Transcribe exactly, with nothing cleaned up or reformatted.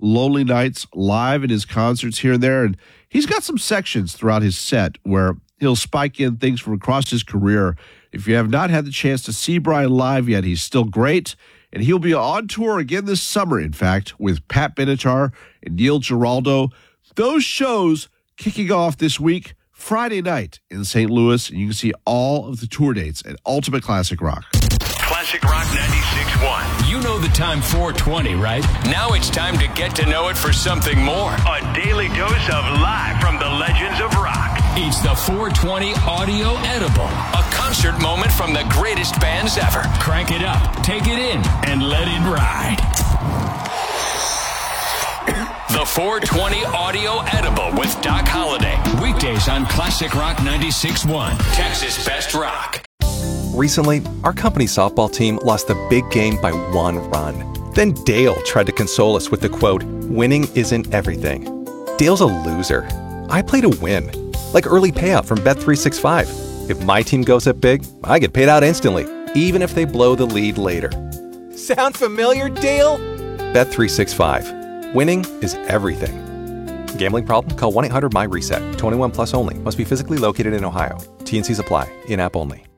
Lonely Nights live at his concerts here and there. And he's got some sections throughout his set where he'll spike in things from across his career. If you have not had the chance to see Brian live yet, he's still great. And he'll be on tour again this summer, in fact, with Pat Benatar and Neil Giraldo. Those shows kicking off this week, Friday night in Saint Louis. And you can see all of the tour dates at Ultimate Classic Rock. Classic Rock ninety-six point one. You know the time four twenty, right? Now it's time to get to know it for something more. A daily dose of live from the legends of rock. It's the four twenty Audio Edible, a concert moment from the greatest bands ever. Crank it up, take it in, and let it ride. The four twenty Audio Edible with Doc Holliday. Weekdays on Classic Rock ninety-six point one, Texas Best Rock. Recently, our company softball team lost the big game by one run. Then Dale tried to console us with the quote, "Winning isn't everything." Dale's a loser. I play to win. Like early payout from Bet three sixty-five. If my team goes up big, I get paid out instantly, even if they blow the lead later. Sound familiar, Dale? Bet three sixty-five. Winning is everything. Gambling problem? Call one eight hundred M Y RESET. twenty-one plus only. Must be physically located in Ohio. T and C's apply. In-app only.